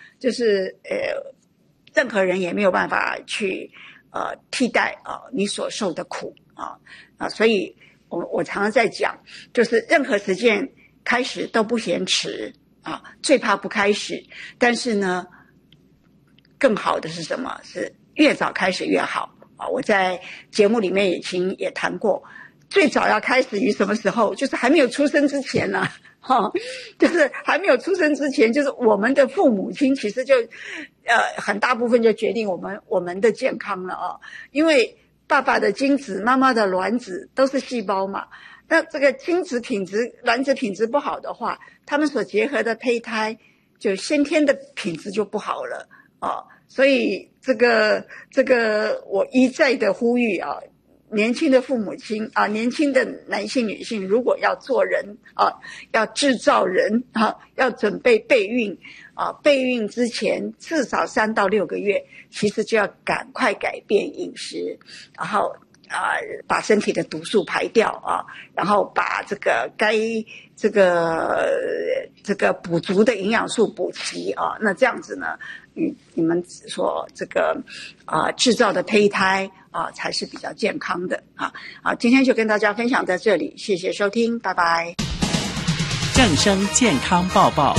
就是任何人也没有办法去替代你所受的苦所以我常常在讲，就是任何实践开始都不嫌迟最怕不开始，但是呢更好的是什么？是越早开始越好我在节目里面也谈过，最早要开始于什么时候？就是还没有出生之前呢就是还没有出生之前，就是我们的父母亲其实就很大部分就决定我们的健康了因为爸爸的精子妈妈的卵子都是细胞嘛，那这个精子品质卵子品质不好的话，他们所结合的胚胎就先天的品质就不好了所以这个我一再的呼吁年轻的父母亲年轻的男性女性，如果要做人要制造人要准备备孕备孕之前至少3到6个月，其实就要赶快改变饮食，然后把身体的毒素排掉然后把这个该这个补足的营养素补齐那这样子呢，你们所这个制造的胚胎才是比较健康的今天就跟大家分享在这里，谢谢收听，拜拜。 正声健康报报。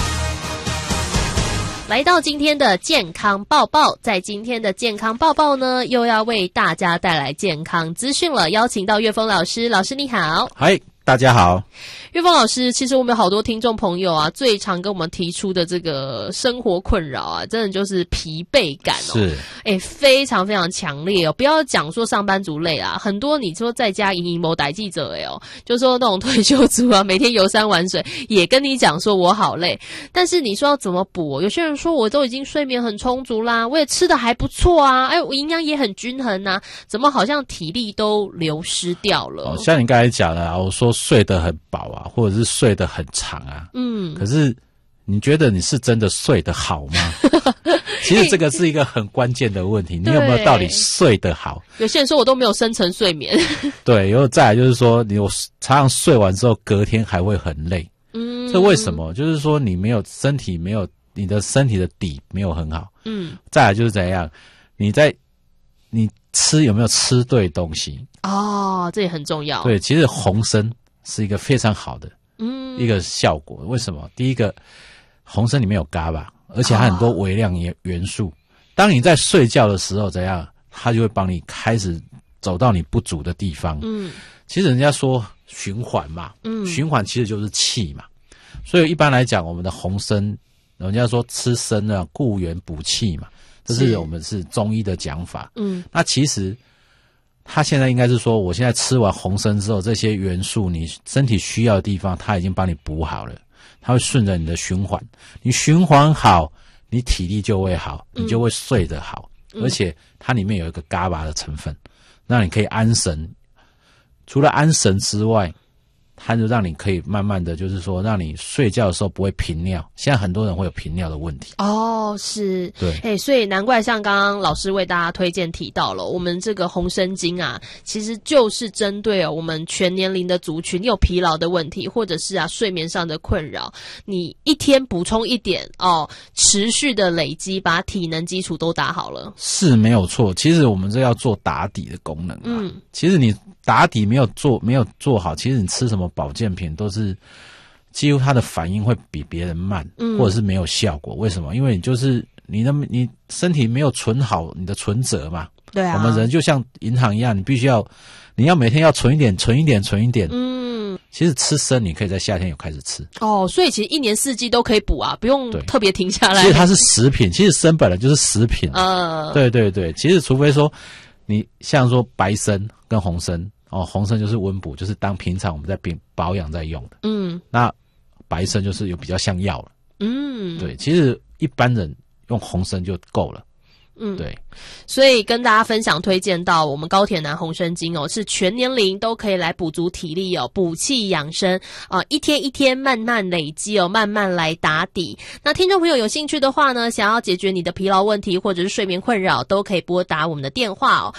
来到今天的健康报报，在今天的健康报报呢，又要为大家带来健康资讯了，邀请到岳峰老师，老师你好。 嗨，大家好。 岳峰老师，其实我们有好多听众朋友最常跟我们提出的这个生活困扰真的就是疲惫感是非常非常强烈不要讲说上班族累很多你说在家营某代记者就说那种退休族每天游山玩水，也跟你讲说我好累，但是你说要怎么补有些人说我都已经睡眠很充足啦，我也吃的还不错我营养也很均衡怎么好像体力都流失掉了像你刚才讲的我说睡得很饱或者是睡得很长可是你觉得你是真的睡得好吗？其实这个是一个很关键的问题，你有没有到底睡得好？ 有些人说我都没有深层睡眠对，然后再来就是说你常常睡完之后隔天还会很累这为什么？就是说你没有你的身体的底没有很好再来就是怎样，你吃有没有吃对东西这也很重要。 对，其实红参是一个非常好的一个效果。为什么？第一个，红参里面有GABA，而且它很多微量元素当你在睡觉的时候怎样，它就会帮你开始走到你不足的地方其实人家说循环嘛循环其实就是气嘛，所以一般来讲我们的红参，人家说吃参固元补气嘛，这是我们是中医的讲法那其实他现在应该是说，我现在吃完红参之后，这些元素你身体需要的地方，它已经帮你补好了，它会顺着你的循环，你循环好，你体力就会好，你就会睡得好而且它里面有一个GABA的成分，让你可以安神。除了安神之外，它就让你可以慢慢的就是说让你睡觉的时候不会频尿，现在很多人会有频尿的问题是对所以难怪像刚刚老师为大家推荐提到了我们这个红参精其实就是针对我们全年龄的族群，你有疲劳的问题或者是睡眠上的困扰，你一天补充一点持续的累积，把体能基础都打好了是没有错。其实我们这要做打底的功能其实你打底没有做好，其实你吃什么保健品都是几乎它的反应会比别人慢或者是没有效果。为什么？因为你就是你身体没有存好你的存折嘛。 对我们人就像银行一样，你要每天要存一点其实吃参你可以在夏天有开始吃所以其实一年四季都可以补不用特别停下来。 其实它是食品，其实参本来就是食品对对对，其实除非说你像说白参跟红参红参就是温补，就是当平常我们在保养在用的那白参就是有比较像药了对，其实一般人用红参就够了对， 所以跟大家分享推荐到我们高铁南红参精是全年龄都可以来补足体力补气养生一天一天慢慢累积慢慢来打底。那听众朋友有兴趣的话呢，想要解决你的疲劳问题或者是睡眠困扰，都可以拨打我们的电话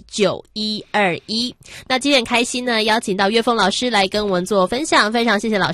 2314912123149121。那今天很开心呢，邀请到岳峰老师来跟我们做分享，非常谢谢老师。